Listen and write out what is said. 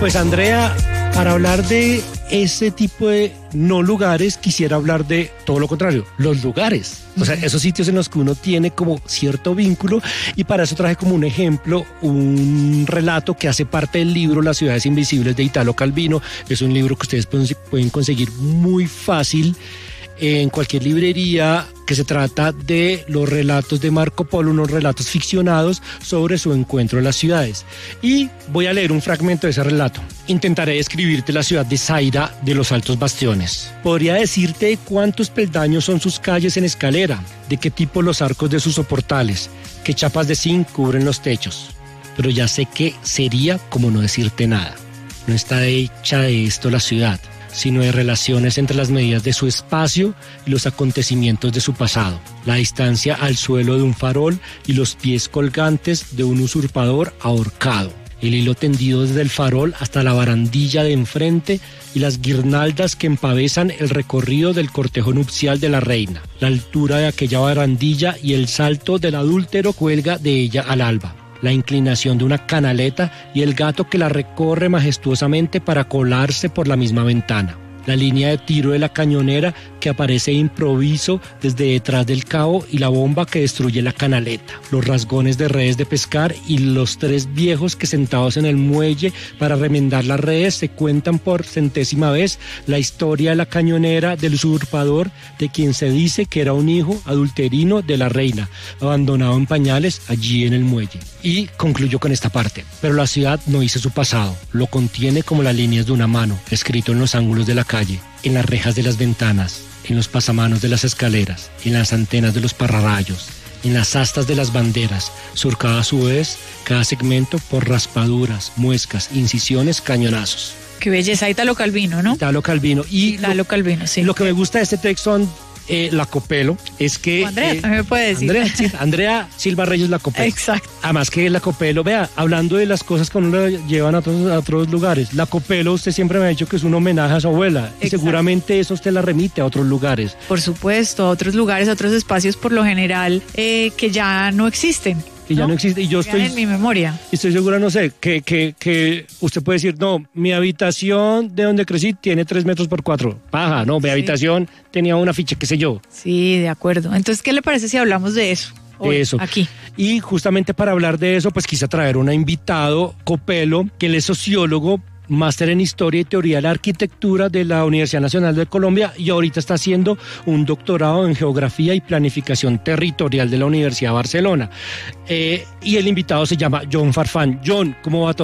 Pues Andrea, para hablar de ese tipo de no lugares, quisiera hablar de todo lo contrario, los lugares. O sea, esos sitios en los que uno tiene como cierto vínculo, y para eso traje como un ejemplo, un relato que hace parte del libro Las ciudades invisibles de Italo Calvino. Es un libro que ustedes pueden conseguir muy fácil en cualquier librería, que se trata de los relatos de Marco Polo, unos relatos ficcionados sobre su encuentro en las ciudades. Y voy a leer un fragmento de ese relato. Intentaré describirte la ciudad de Zaira de los altos bastiones. Podría decirte cuántos peldaños son sus calles en escalera, de qué tipo los arcos de sus soportales, qué chapas de zinc cubren los techos. Pero ya sé que sería como no decirte nada. No está hecha de esto la ciudad, sino de relaciones entre las medidas de su espacio y los acontecimientos de su pasado, la distancia al suelo de un farol y los pies colgantes de un usurpador ahorcado, el hilo tendido desde el farol hasta la barandilla de enfrente y las guirnaldas que empavezan el recorrido del cortejo nupcial de la reina, la altura de aquella barandilla y el salto del adúltero cuelga de ella al alba, la inclinación de una canaleta y el gato que la recorre majestuosamente para colarse por la misma ventana, la línea de tiro de la cañonera que aparece de improviso desde detrás del cabo y la bomba que destruye la canaleta, los rasgones de redes de pescar y los tres viejos que sentados en el muelle para remendar las redes se cuentan por centésima vez la historia de la cañonera del usurpador de quien se dice que era un hijo adulterino de la reina, abandonado en pañales allí en el muelle. Y concluyo con esta parte: pero la ciudad no dice su pasado, lo contiene como las líneas de una mano, escrito en los ángulos de la calle, en las rejas de las ventanas, en los pasamanos de las escaleras, en las antenas de los pararrayos, en las astas de las banderas, surcada a su vez cada segmento por raspaduras, muescas, incisiones, cañonazos. Qué belleza, Italo Calvino, ¿no? Italo Calvino. Y Italo Calvino, sí. Lo que me gusta de este texto, Lacopello, es que... Andrea también me puede decir. Andrea Silva Reyes Lacopello. Exacto. Además que Lacopello, vea, hablando de las cosas que uno le llevan a otros lugares, Lacopello, usted siempre me ha dicho que es un homenaje a su abuela. Exacto. Y seguramente eso usted la remite a otros lugares. Por supuesto, a otros lugares, a otros espacios por lo general que ya no existen. Que ya no existe, y yo estoy en mi memoria. Estoy segura, no sé, que usted puede decir, no, mi habitación de donde crecí tiene 3 metros por 4. Paja, no, mi habitación tenía un afiche, qué sé yo. Sí, de acuerdo. Entonces, ¿qué le parece si hablamos de eso? Hoy, eso. Aquí. Y justamente para hablar de eso, pues quise traer un invitado, Copello, que él es sociólogo, máster en Historia y Teoría de la Arquitectura de la Universidad Nacional de Colombia, y ahorita está haciendo un doctorado en Geografía y Planificación Territorial de la Universidad de Barcelona. Y el invitado se llama John Farfán. John, ¿cómo va todo?